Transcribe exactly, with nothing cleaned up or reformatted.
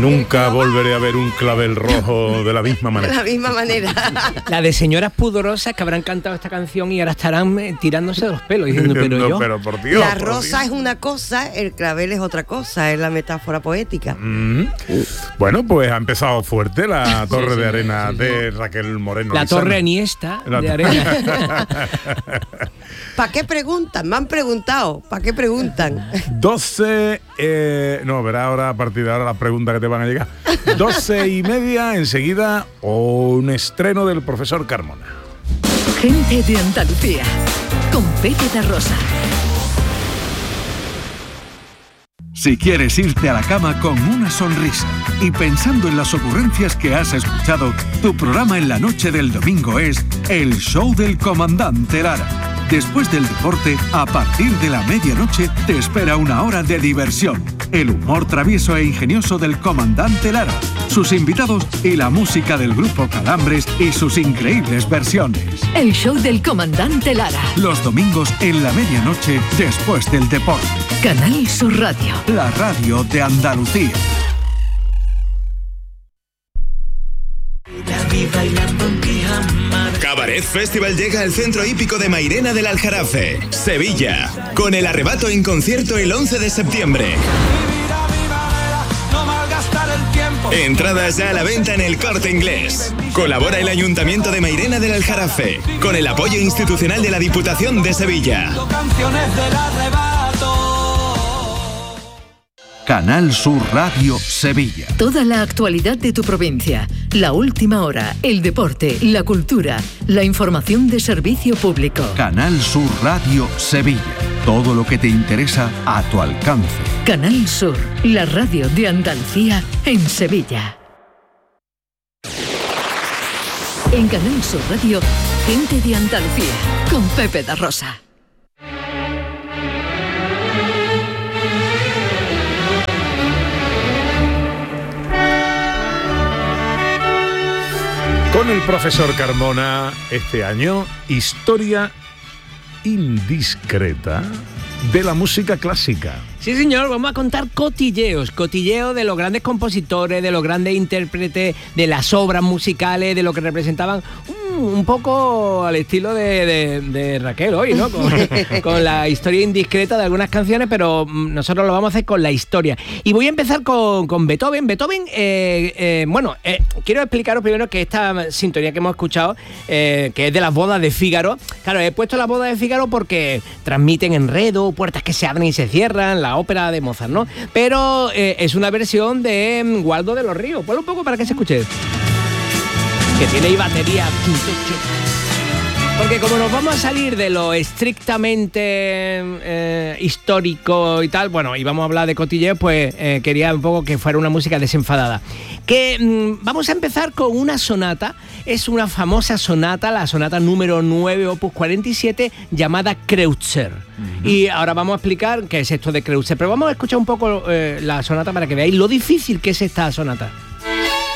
Nunca volveré a ver un clavel rojo de la misma manera. De la misma manera. La de señoras pudorosas que habrán cantado esta canción y ahora estarán eh, tirándose de los pelos diciendo, pero No, yo... pero por Dios, La por rosa Dios. es una cosa, el clavel es otra cosa, es la metáfora poética. Mm. Bueno, pues ha empezado fuerte la Torre de Arena sí, sí. de Raquel Moreno. La Lizana. torre Iniesta La de to- arena. ¿Para qué preguntan? Me han preguntado. ¿Para qué preguntan? doce, eh, no, verá ahora a partir de ahora las preguntas que te van a llegar. doce y media, enseguida, un estreno del profesor Carmona. Gente de Andalucía, con Pepe da Rosa. Si quieres irte a la cama con una sonrisa y pensando en las ocurrencias que has escuchado, tu programa en la noche del domingo es El Show del Comandante Lara. Después del deporte, a partir de la medianoche, te espera una hora de diversión. El humor travieso e ingenioso del Comandante Lara, sus invitados y la música del grupo Calambres y sus increíbles versiones. El Show del Comandante Lara. Los domingos en la medianoche, después del deporte. Canal Sur Radio. La radio de Andalucía. Cabaret Festival llega al centro hípico de Mairena del Aljarafe, Sevilla, con El Arrebato en concierto el once de septiembre. Entradas ya a la venta en El Corte Inglés. Colabora el Ayuntamiento de Mairena del Aljarafe, con el apoyo institucional de la Diputación de Sevilla. Canal Sur Radio Sevilla. Toda la actualidad de tu provincia, la última hora, el deporte, la cultura, la información de servicio público. Canal Sur Radio Sevilla. Todo lo que te interesa a tu alcance. Canal Sur, la radio de Andalucía en Sevilla. En Canal Sur Radio, Gente de Andalucía, con Pepe da Rosa. Con el profesor Carmona, este año, historia indiscreta de la música clásica. Sí, señor, vamos a contar cotilleos, cotilleos de los grandes compositores, de los grandes intérpretes, de las obras musicales, de lo que representaban un, un poco al estilo de, de, de Raquel hoy, ¿no? Con, con la historia indiscreta de algunas canciones, pero nosotros lo vamos a hacer con la historia. Y voy a empezar con, con Beethoven. Beethoven, eh, eh, bueno, eh, quiero explicaros primero que esta sintonía que hemos escuchado, eh, que es de las bodas de Fígaro, claro, he puesto las bodas de Fígaro porque transmiten enredo, puertas que se abren y se cierran, la ópera de Mozart, ¿no? Pero eh, es una versión de um, Waldo de los Ríos. Ponlo un poco para que se escuche. Que tiene ahí batería. Porque como nos vamos a salir de lo estrictamente eh, histórico y tal, bueno, y vamos a hablar de cotilleos, pues eh, quería un poco que fuera una música desenfadada. Que mmm, vamos a empezar con una sonata, es una famosa sonata, la sonata número nueve, opus cuarenta y siete, llamada Kreutzer. Uh-huh. Y ahora vamos a explicar qué es esto de Kreutzer, pero vamos a escuchar un poco eh, la sonata para que veáis lo difícil que es esta sonata.